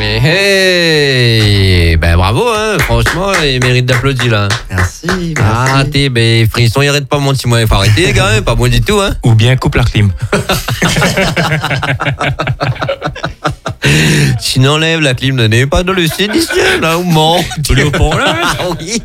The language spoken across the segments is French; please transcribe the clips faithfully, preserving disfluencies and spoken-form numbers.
mais hey, ben bravo, hein, franchement, il mérite d'applaudir là. Merci, merci. Ah, t'es, ben, frisson, il arrête pas mon petit moyen, il faut arrêter, les gars, hein, pas bon du tout, hein. Ou bien coupe la clim. Sinon, enlève la clim, n'est pas dans le sud ici, là, où monte. Tous les pont là. Ah oui.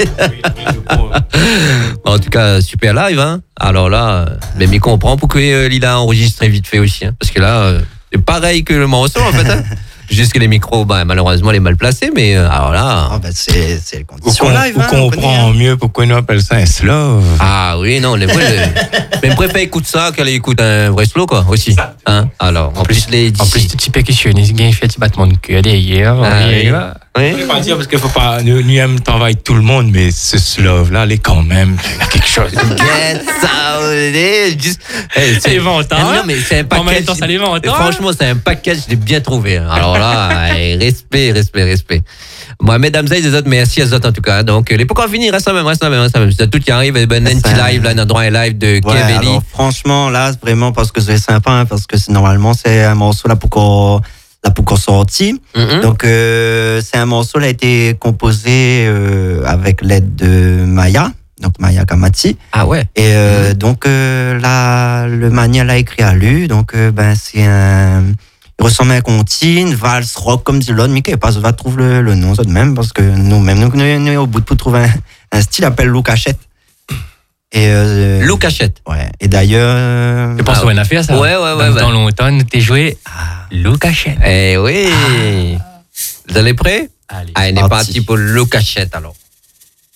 En tout cas, super live, hein. Alors là, ben, mais comprend pourquoi euh, il a enregistré vite fait aussi, hein, parce que là, euh, c'est pareil que le morceau, en fait, hein. Juste que les micros, bah, malheureusement, les mal placés, mais euh, alors là. Ah, bah, c'est, c'est les Ou conditions qu'on live. ou hein, qu'on on connaît, comprend hein. mieux pourquoi nous appelle ça un slow. Ah oui, non, les vrais. Mais je préfère écouter ça qu'elle écoute un vrai slow, quoi, aussi. Hein? Alors, en plus, les. En plus, petit percussionniste, il fait petit battement de cœur derrière. Ah, oui. Oui. Je ne pas dire parce qu'il faut pas. Nous, nous aimons travailler tout le monde, mais ce slow-là, il est quand même. Il y a quelque chose. Get ça, juste. Hey, C'est inventant. Non, mais c'est un En même package. temps, ça l'invente. Franchement, c'est un package, je l'ai bien trouvé. hein. Alors là, hey, respect, respect, respect. Mohamed Hamza et les autres, merci à les autres en tout cas. Donc, les pourquoi finir, reste la même, reste la même, reste la même. C'est tout qui arrive, ben, Nanti Ça- live, là, dans droit et live de Ouais, Kev Eli. alors, franchement, là, c'est vraiment parce que c'est sympa, hein, parce que c'est, normalement, c'est un morceau là pour qu'on, là pour qu'on sorti. Mhm. Donc, euh, c'est un morceau, là, a été composé euh, avec l'aide de Maya, donc Maya Kamati. Ah ouais. Et euh, donc, euh, là, le Mania l'a écrit à lui. Donc, euh, ben, c'est un. Il ressemble à un comptine, valse, rock, comme dit l'autre, mais qui pas, va trouver le, le nom, ça de même, parce que nous-mêmes, nous, nous, nous, au bout de pour trouver un, un style appelle Lou Cachette. Et, euh, Lou Cachette. Ouais. Et d'ailleurs. euh, Je pense Ah qu'on a fait ça. Ouais, ouais, ouais, Dans ouais. dans longtemps, nous t'es joué Lou Cachette. Eh oui. Vous allez prêts? Allez. Ah, il est parti. parti pour Lou Cachette alors.